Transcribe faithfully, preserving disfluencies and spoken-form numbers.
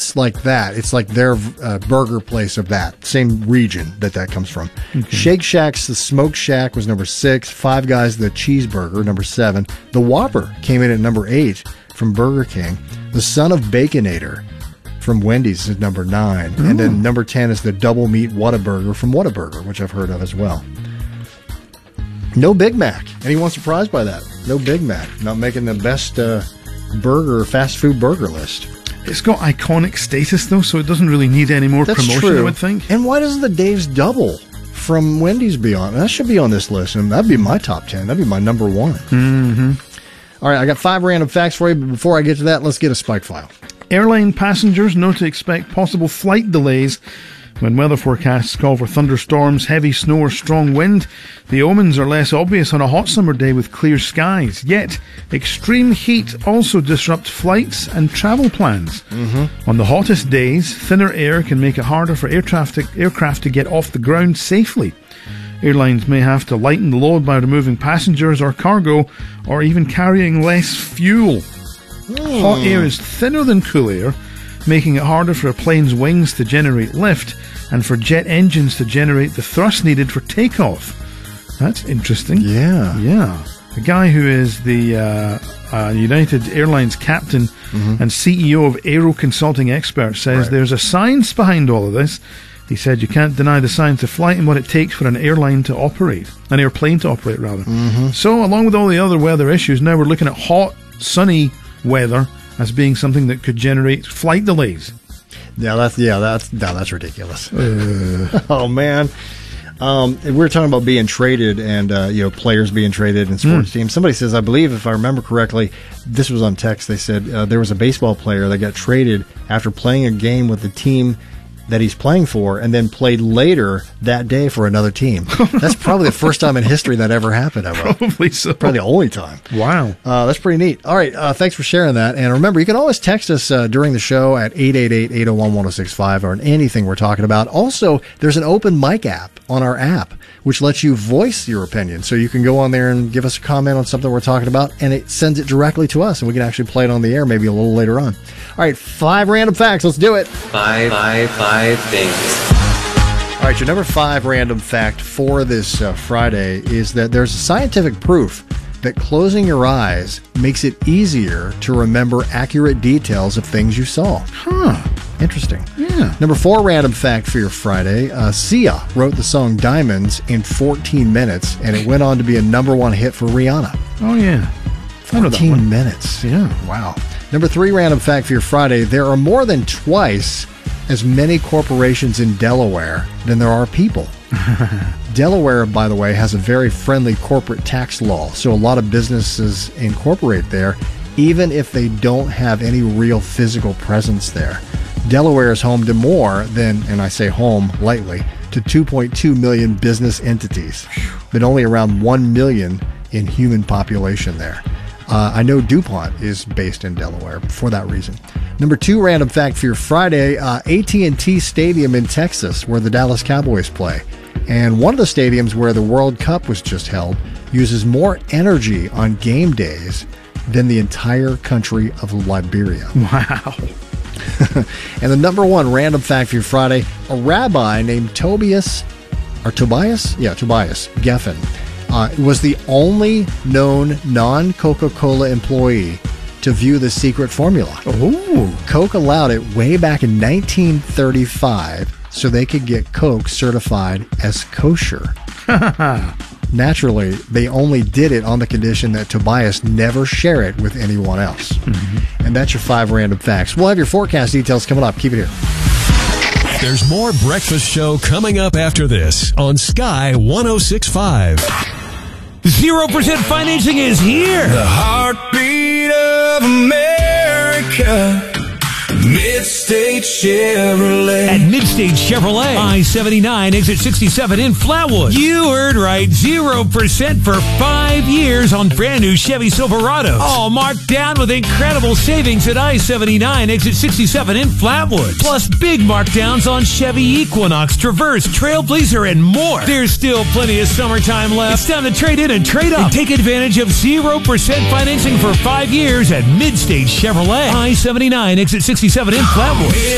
it's like that. It's like their uh, burger place of that same region that that comes from. Okay. Shake Shack's the Smoke Shack was number six. Five Guys the Cheeseburger number seven. The Whopper came in at number eight from Burger King. The Son of Baconator from Wendy's is number nine. Ooh. And then number ten is the Double Meat Whataburger from Whataburger, which I've heard of as well. No Big Mac. Anyone surprised by that? No Big Mac. Not making the best uh, burger, fast food burger list. It's got iconic status, though, so it doesn't really need any more That's promotion, true. I would think. And why doesn't the Dave's Double from Wendy's be on? That should be on this list, and that'd be my top ten. That'd be my number one. Mm-hmm. All right, I got five random facts for you, but before I get to that, let's get a spike file. Airline passengers know to expect possible flight delays when weather forecasts call for thunderstorms, heavy snow or strong wind. The omens are less obvious on a hot summer day with clear skies. Yet, extreme heat also disrupts flights and travel plans. Mm-hmm. On the hottest days, thinner air can make it harder for air traffic, aircraft to get off the ground safely. Airlines may have to lighten the load by removing passengers or cargo, or even carrying less fuel. Mm. Hot air is thinner than cool air, making it harder for a plane's wings to generate lift and for jet engines to generate the thrust needed for takeoff. That's interesting. Yeah. Yeah. The guy who is the uh, uh, United Airlines captain mm-hmm. and C E O of Aero Consulting Experts says right. there's a science behind all of this. He said you can't deny the science of flight and what it takes for an airline to operate, an airplane to operate, rather. Mm-hmm. So, along with all the other weather issues, now we're looking at hot, sunny weather as being something that could generate flight delays. Yeah, that's yeah, that's no, that's ridiculous. Uh. Oh man, um, we were talking about being traded and uh, you know players being traded in sports mm. teams. Somebody says, I believe, if I remember correctly, this was on text. They said uh, there was a baseball player that got traded after playing a game with the team that he's playing for, and then played later that day for another team. That's probably the first time in history that ever happened. I Probably so. Probably the only time. Wow. Uh, that's pretty neat. All right, uh, thanks for sharing that. And remember, you can always text us uh, during the show at eight eight eight, eight oh one, one oh six five or anything we're talking about. Also, there's an open mic app on our app, which lets you voice your opinion. So you can go on there and give us a comment on something we're talking about, and it sends it directly to us, and we can actually play it on the air maybe a little later on. All right, five random facts. Let's do it. Five, five, five things. All right, your number five random fact for this uh, Friday is that there's scientific proof that closing your eyes makes it easier to remember accurate details of things you saw. Huh. Interesting. Yeah. Number four random fact for your Friday. Uh, Sia wrote the song Diamonds in fourteen minutes, and it went on to be a number one hit for Rihanna. Oh, yeah. fourteen minutes. Yeah. Wow. Number three random fact for your Friday. There are more than twice as many corporations in Delaware than there are people. Delaware, by the way, has a very friendly corporate tax law, so a lot of businesses incorporate there, even if they don't have any real physical presence there. Delaware is home to more than, and I say home lightly, to two point two million business entities, but only around one million in human population there. Uh, I know DuPont is based in Delaware for that reason. Number two random fact for your Friday, uh, A T and T Stadium in Texas, where the Dallas Cowboys play, and one of the stadiums where the World Cup was just held, uses more energy on game days than the entire country of Liberia. Wow. And the number one random fact for your Friday, a rabbi named Tobias, or Tobias? Yeah, Tobias Geffen, uh, was the only known non-Coca-Cola employee to view the secret formula. Oh. Coke allowed it way back in nineteen thirty-five so they could get Coke certified as kosher. Naturally, they only did it on the condition that Tobias never share it with anyone else. Mm-hmm. And that's your five random facts. We'll have your forecast details coming up. Keep it here. There's more Breakfast Show coming up after this on Sky one oh six point five. zero percent financing is here. The heartbeat of America. Midstate Chevrolet. At Midstate Chevrolet, I seventy-nine, exit sixty-seven in Flatwood. You heard right, zero percent for five years on brand new Chevy Silverados. All marked down with incredible savings at I seventy-nine, exit sixty-seven in Flatwood. Plus big markdowns on Chevy Equinox, Traverse, Trailblazer, and more. There's still plenty of summertime left. It's time to trade in and trade up. And take advantage of zero percent financing for five years at Midstate Chevrolet. I seventy-nine, exit sixty-seven in Flatwood.